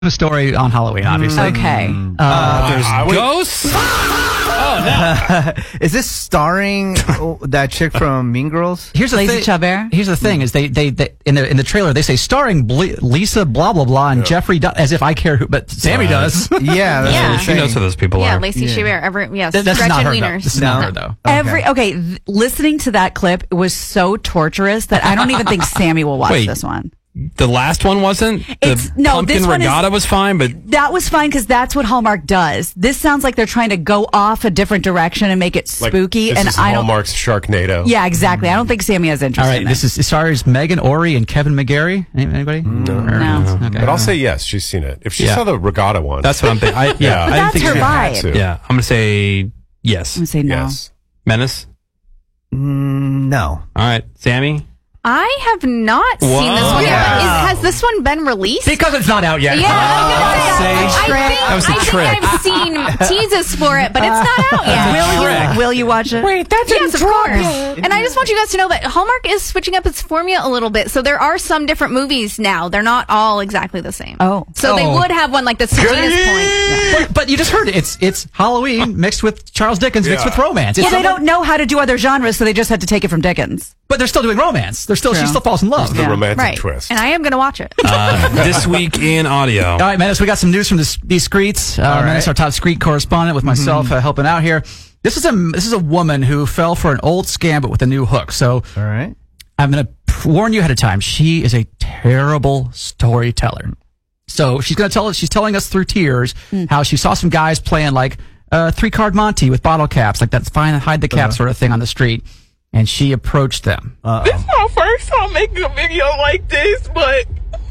a story on Halloween, obviously. Okay. There's ghosts? Oh, no. Is this starring that chick from Mean Girls? Here's the Lacey thing. Chabert? Here's the thing: is they in the trailer they say starring Lisa blah blah blah and Jeffrey as if I care who, but Sammy does. Yeah, that's what I'm She saying. knows who those people Yeah, are. Lacey Chabert. That's Gretchen not her. Though. Wieners. This is not her though. Okay, listening to that clip was so torturous that I don't even think Sammy will watch Wait. this one. The last one wasn't? It's- The no, pumpkin this one regatta was fine, but That was fine because that's what Hallmark does. This sounds like they're trying to go off a different direction and make it spooky. This And is I don't. Hallmark's Sharknado. Yeah, exactly. I don't think Sammy has interest. All right, in this is stars Megan Ori and Kevin McGarry. Anybody? No. Okay. But I'll say yes, she's seen it. If she Yeah. saw the regatta one, that's what I'm thinking. Yeah. But I didn't that's think her she had vibe. to. Yeah, I'm going to say yes. I'm gonna say no. yes. Menace? No. All right. Sammy? I have not seen this one yet. Has this one been released? Because it's not out yet. Yeah, That was a trick. I've seen teases for it, but it's not out yet. Will you watch it? Wait, that's yes, of course. And I just want you guys to know that Hallmark is switching up its formula a little bit. So there are some different movies now. They're not all exactly the same. Oh. So they would have one like the Sabrina's Point. But you just heard it. It's Halloween mixed with Charles Dickens mixed with romance. It's Well, they someone- don't know how to do other genres, so they just had to take it from Dickens. But they're still doing romance. She still falls in love. The romantic Right. twist. And I am going to watch it. This week in audio. All right, Menace, we got some news from these streets. Menace, our top street correspondent, with myself helping out here. This is a woman who fell for an old scam, but with a new hook. So All right. I'm going to warn you ahead of time. She is a terrible storyteller. So she's telling us through tears how she saw some guys playing like 3-card Monte with bottle caps, like that hide the cap sort of thing on the street. And she approached them. This is my first time making a video like this, but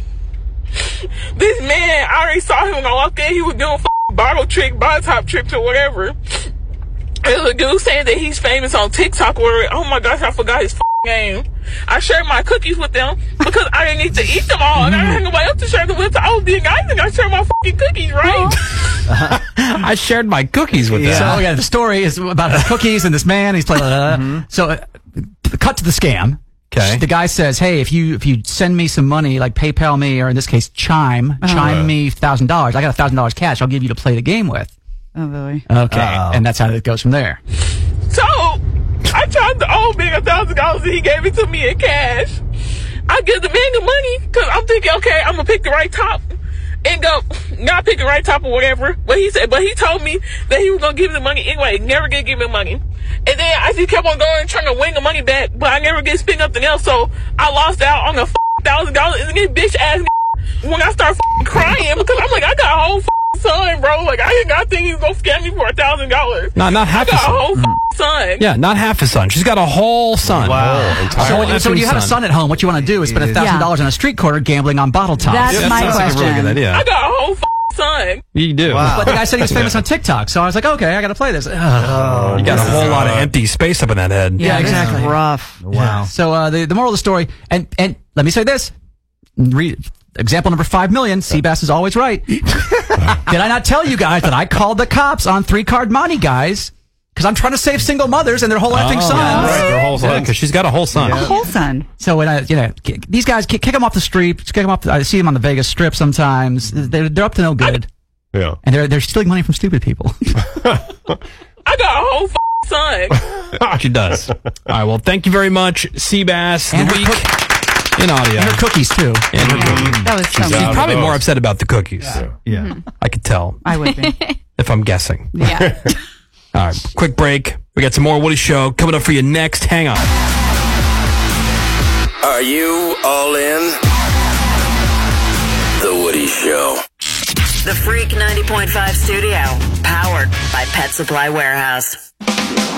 this man, I already saw him when I walked in. He was doing bottle top tricks or whatever. There's a dude saying that he's famous on TikTok or, oh my gosh, I forgot his name. I shared my cookies with them because I didn't need to eat them all, and I didn't have nobody else to share them with. So I was being nice and I shared my cookies, right? I shared my cookies with them. So yeah, the story is about the cookies and this man. He's playing. So cut to the scam. Okay. The guy says, "Hey, if you send me some money, like PayPal me, or in this case, Chime me $1,000. I got $1,000 cash. I'll give you to play the game with." Oh, boy. Okay, and that's how it goes from there. So I tried to owe me $1,000 and he gave it to me in cash. I give the man the money because I'm thinking, okay, I'm gonna pick the right top and go, not pick the right top or whatever. But he told me that he was gonna give me the money anyway. Never gonna give me money. And then I just kept on going, trying to win the money back, but I never get spent nothing else. So I lost out on the $1,000. And this bitch ass when I start crying because I'm like, I got a whole son, bro. Like I did not think he was gonna scam me for $1,000. Not half I his got a son. whole son. Yeah, not half his son. She's got a whole son. Wow. So when you have a son at home, what you want to do is spend $1,000 on a street corner gambling on bottle tops. That's my Sounds like a really question. good idea. I got a whole son. You do. Wow. But the guy said he was famous on TikTok, so I was like, okay, I got to play this. You got a whole lot of empty space up in that head. Yeah, this is exactly. rough. Wow. So the moral of the story, and let me say this. Example number 5 million, Seabass is always right. Did I not tell you guys that I called the cops on 3-card Monte guys? Because I'm trying to save single mothers and their whole effing sons. Right, their whole son. Because she's got a whole son. A whole son. So when these guys kick them off the street, kick them off. I see them on the Vegas Strip sometimes. They're up to no good, Yeah. and they're stealing money from stupid people. I got a whole son. She does. All right, well, thank you very much, Seabass. And The her week in audio. And her cookies too. And her cookies. That was so She's She's out mean. of probably those. more upset about the cookies. Yeah. I could tell, I would be. if I'm guessing. Yeah. All right, quick break. We got some more Woody Show coming up for you next. Hang on. Are you all in? The Woody Show. The Freak 90.5 studio, powered by Pet Supply Warehouse.